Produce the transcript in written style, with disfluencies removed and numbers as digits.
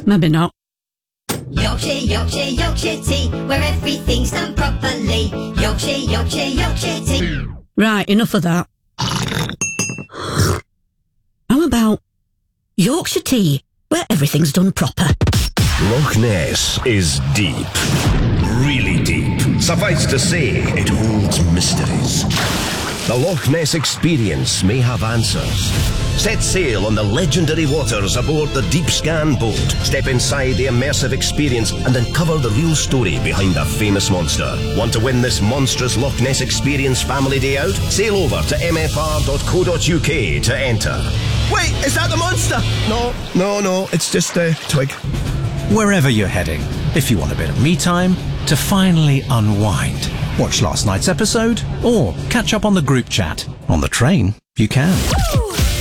maybe not. Yorkshire, Yorkshire, Yorkshire tea, where everything's done properly. Yorkshire, Yorkshire, Yorkshire tea. Right, enough of that. How about Yorkshire tea, where everything's done proper? Loch Ness is deep. Really deep. Suffice to say, it holds mysteries. The Loch Ness Experience may have answers. Set sail on the legendary waters aboard the Deep Scan boat. Step inside the immersive experience and uncover the real story behind the famous monster. Want to win this monstrous Loch Ness Experience family day out? Sail over to mfr.co.uk to enter. Wait, is that the monster? No, it's just a twig. Wherever you're heading, if you want a bit of me time to finally unwind, watch last night's episode or catch up on the group chat. On the train, you can.